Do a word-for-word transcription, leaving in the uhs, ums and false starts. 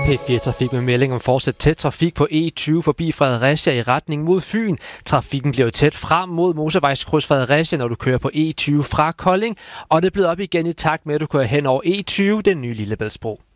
P fire Trafik med melding om fortsat tæt trafik på E tyve forbi Fredericia i retning mod Fyn. Trafikken bliver tæt frem mod motorvejskryds Fredericia, når du kører på E tyve fra Kolding, og det er blevet op igen i takt med, at du kører hen over E tyve, den nye Lillebæltsbro.